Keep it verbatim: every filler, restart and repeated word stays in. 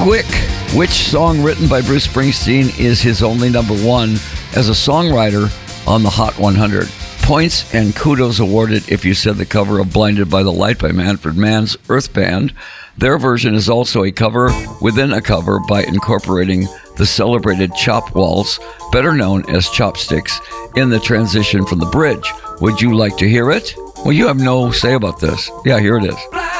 Quick, which song written by Bruce Springsteen is his only number one as a songwriter on the Hot one hundred? Points and kudos awarded if you said the cover of Blinded by the Light by Manfred Mann's Earth Band. Their version is also a cover within a cover by incorporating the celebrated Chop Waltz, better known as Chopsticks, in the transition from the bridge. Would you like to hear it? Well, you have no say about this. Yeah, here it is.